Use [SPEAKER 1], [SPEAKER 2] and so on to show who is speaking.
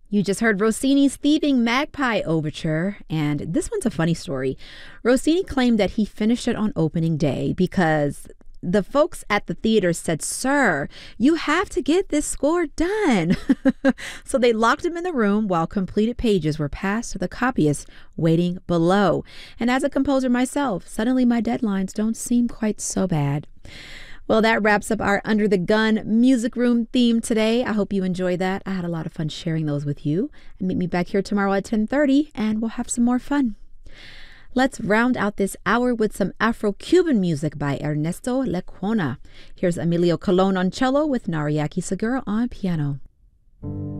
[SPEAKER 1] You just heard Rossini's Thieving Magpie Overture, and this one's a funny story. Rossini claimed that he finished it on opening day because the folks at the theater said, "Sir, you have to get this score done." So they locked him in the room while completed pages were passed to the copyists waiting below. And as a composer myself, suddenly my deadlines don't seem quite so bad. Well, that wraps up our Under the Gun Music Room theme today. I hope you enjoyed that. I had a lot of fun sharing those with you. And meet me back here tomorrow at 10:30 and we'll have some more fun. Let's round out this hour with some Afro-Cuban music by Ernesto Lecuona. Here's Emilio Colon on cello with Nariaki Segura on piano.